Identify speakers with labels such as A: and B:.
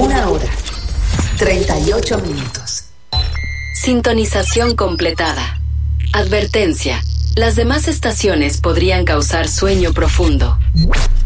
A: 1:38.
B: Sintonización completada. Advertencia. Las demás estaciones podrían causar sueño profundo.